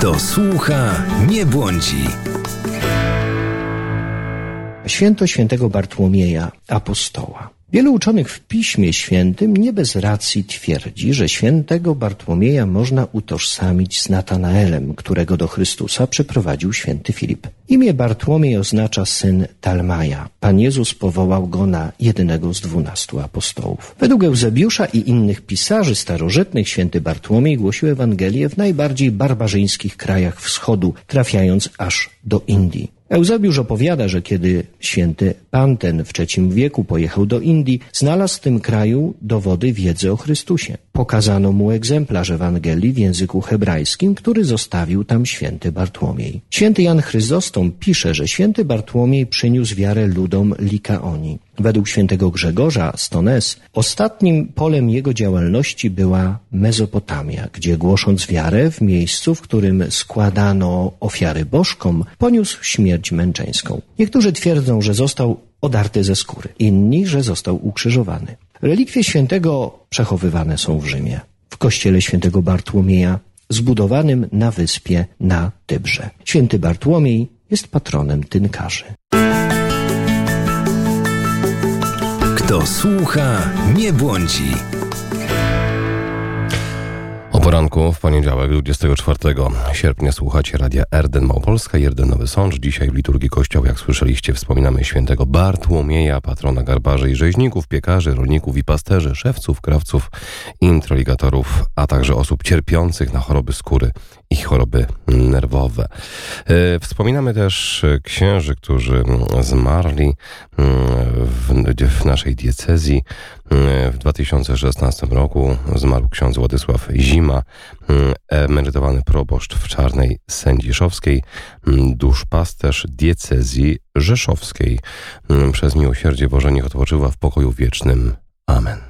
Kto słucha, nie błądzi. Święto świętego Bartłomieja, apostoła. Wielu uczonych w Piśmie Świętym nie bez racji twierdzi, że świętego Bartłomieja można utożsamić z Natanaelem, którego do Chrystusa przyprowadził święty Filip. Imię Bartłomiej oznacza syn Talmaja. Pan Jezus powołał go na jednego z 12 apostołów. Według Eusebiusza i innych pisarzy starożytnych święty Bartłomiej głosił Ewangelię w najbardziej barbarzyńskich krajach wschodu, trafiając aż do Indii. Eusebiusz opowiada, że kiedy święty Panten w III wieku pojechał do Indii, znalazł w tym kraju dowody wiedzy o Chrystusie. Pokazano mu egzemplarz Ewangelii w języku hebrajskim, który zostawił tam święty Bartłomiej. Święty Jan Chryzostom pisze, że święty Bartłomiej przyniósł wiarę ludom Likaonii. Według świętego Grzegorza z Tones ostatnim polem jego działalności była Mezopotamia, gdzie głosząc wiarę w miejscu, w którym składano ofiary bożkom, poniósł śmierć męczeńską. Niektórzy twierdzą, że został odarty ze skóry, inni, że został ukrzyżowany. Relikwie świętego przechowywane są w Rzymie, w kościele świętego Bartłomieja, zbudowanym na wyspie na Tybrze. Święty Bartłomiej jest patronem tynkarzy. Kto słucha, nie błądzi. O poranku w poniedziałek 24 sierpnia słuchacie Radia Erden Małopolska i Erden Nowy Sącz. Dzisiaj w liturgii Kościoła, jak słyszeliście, wspominamy świętego Bartłomieja, patrona garbarzy i rzeźników, piekarzy, rolników i pasterzy, szewców, krawców, introligatorów, a także osób cierpiących na choroby skóry i choroby nerwowe. Wspominamy też księży, którzy zmarli w naszej diecezji. W 2016 roku zmarł ksiądz Władysław Zima, emerytowany proboszcz w Czarnej Sędziszowskiej, duszpasterz diecezji rzeszowskiej. Przez miłosierdzie Boże niech odpoczywa w pokoju wiecznym. Amen.